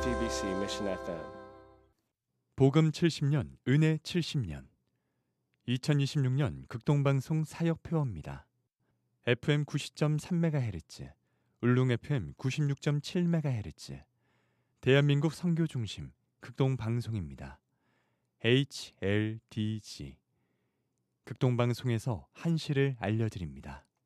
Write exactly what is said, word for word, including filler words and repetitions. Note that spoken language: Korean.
제이티비씨 Mission 에프엠. 복음 칠십 년, 은혜 칠십 년. 이천이십육 년 극동방송 사역표어입니다. 에프엠 구십 점 삼 메가헤르츠, 울릉 에프엠 구십육 점 칠 메가헤르츠, 대한민국 선교 중심 극동방송입니다. 에이치엘디지. 극동방송에서 한시를 알려드립니다.